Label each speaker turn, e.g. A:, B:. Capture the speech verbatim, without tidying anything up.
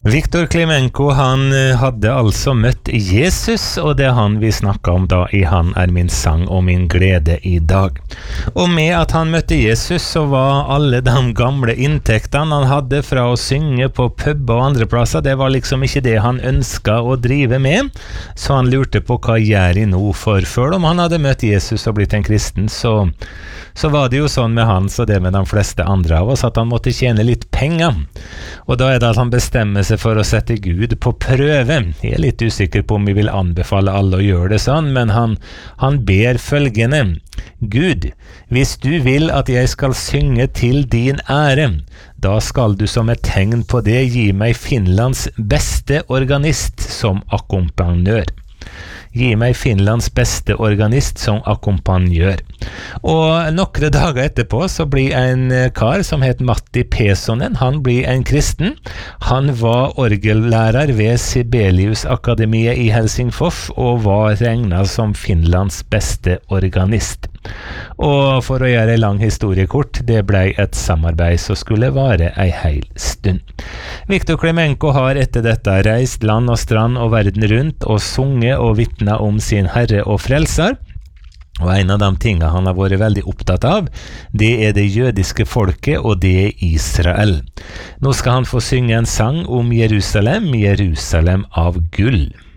A: Viktor Klemenko, han hadde altså møtt Jesus, og det er han vi snakket om da i Han er min sang og min glede i dag. Og med at han møtte Jesus, så var alle de gamle inntektene han hadde fra å synge på pub og andre plasser, det var liksom ikke det han ønsket å drive med, så han lurte på hva gjør jeg nå, for før om han hadde møtt Jesus og blitt en kristen, så, så var det jo sånn med han, så det med de fleste andre av oss, at han måtte tjene litt penger, og da er det at han bestemmer seg for å sette Gud på prøve. Jeg er litt usikker på om vi vil anbefale alle å gjøre det sånn, men han, han ber følgende: Gud, hvis du vil at jeg skal synge til din ære, da skal du som et tegn på det gi meg Finlands beste organist som akkompagnør. Gi meg Finlands beste organist som akkompagnør. Og nokre dager etterpå så blir en kar som het Matti Pesonen, han blir en kristen. Han var orgellærer ved Sibelius Akademiet i Helsingfors og var regnet som Finlands beste organist. Og for å gjøre en lang historie kort, det ble et samarbeid som skulle vare ei heil stund. Viktor Klemenko har etter dette reist land og strand og verden rundt og sunget og vittnet om sin Herre og Frelser. Og en av de tingene han har vært veldig opptatt av, det er det jødiske folket, og det er Israel. Nå skal han få synge en sang om Jerusalem, Jerusalem av gull.